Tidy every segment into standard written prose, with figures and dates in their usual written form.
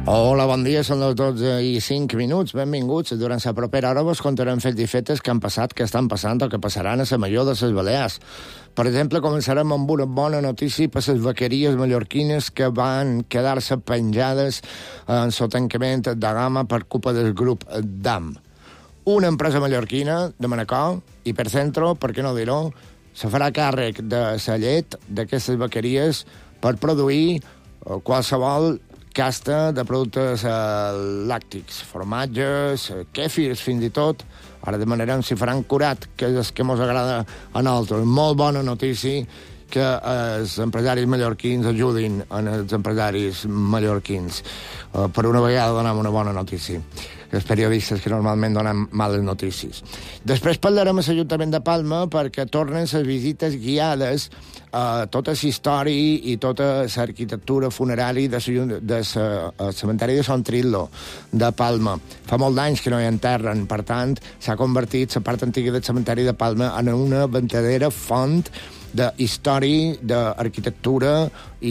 Hola, bon dia, són les 12:05. Benvinguts. Durant la propera hora vos contarem fets i fetes que han passat, que estan passant o que passaran a la Major de les Balears. Per exemple, començarem amb una bona notícia per les vaqueries mallorquines que van quedar-se penjades en el tancament de gamma per culpa del grup DAM. Una empresa mallorquina de Manacor, Hipercentro, per què no dir-ho, se farà càrrec de la llet d'aquestes vaqueries per produir qualsevol casta de productes làctics, formatges, kèfirs, fins i tot. Ara demanarem si faran curat, que és el que ens agrada a nosaltres. Molt bona notícia que els empresaris mallorquins ajudin els empresaris mallorquins. Per una vegada donem una bona notícia. Els periodistes que normalment donen males notícies. Després parlarem a l'Ajuntament de Palma perquè tornen les visites guiades a tota la història i tota l'arquitectura funerària del cementeri de Sant Trillo de Palma. Fa molt d'anys que no hi enterren, per tant, s'ha convertit la part antiga del cementeri de Palma en una verdadera font de història, d'arquitectura i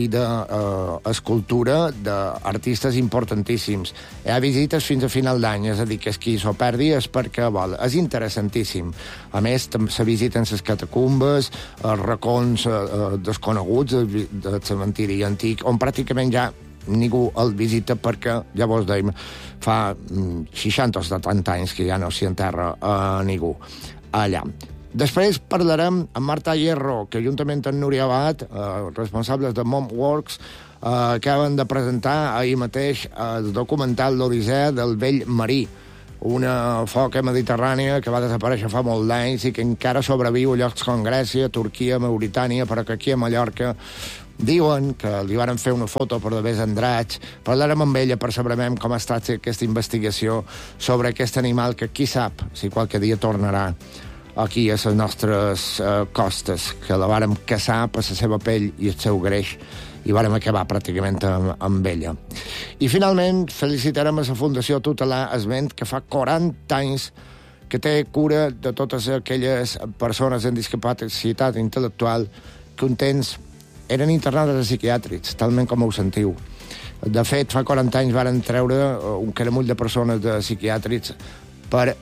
d'escultura d'artistes importantíssims. Hi ha visites fins a final d'any, és a dir, que qui s'ho perdi és perquè vol. És interessantíssim. A més, se visiten les catacumbes, els racons desconeguts del cementiri antic, on pràcticament ja ningú el visita perquè, ja vos deim, fa 60 o 70 anys que ja no s'hi enterra ningú allà. Després parlarem amb Marta Hierro, que juntament amb Núria Abad, responsables de Momworks, acaben de presentar ahir mateix el documental l'Odissea del vell marí, una foca mediterrània que va desaparèixer fa molt d'anys i que encara sobreviu a llocs com Grècia, Turquia, Mauritània, però que aquí a Mallorca diuen que li varen fer una foto per d'haver Andratx. Parlarem amb ella per saber com ha estat aquesta investigació sobre aquest animal que qui sap si qualque dia tornarà aquí a les nostres costes, que la vàrem caçar per la seva pell i el seu greix i vàrem acabar pràcticament amb ella. I finalment felicitarem a la Fundació Tutelar Esment, que fa 40 anys que té cura de totes aquelles persones amb discapacitat intel·lectual que un temps eren internades a psiquiàtrics, talment com ho sentiu. De fet, fa 40 anys varen treure un caramull de persones de psiquiàtrics per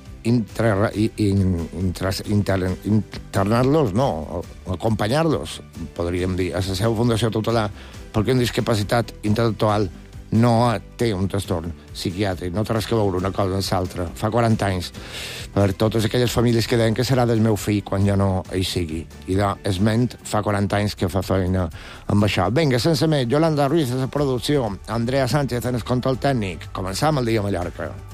internar-los, no, acompanyar-los, podríem dir, a la seva fundació tutelar, perquè una discapacitat intel·lectual no té un trastorn psiquiàtric, no té res que veure una cosa amb l'altra. Fa 40 anys, per totes aquelles famílies que deien que serà del meu fill quan ja no hi sigui. I Esment fa 40 anys que fa feina amb això. Vinga, sense més, Yolanda Ruiz a la producció, Andrea Sánchez en el control tècnic. Començam el dia a Mallorca.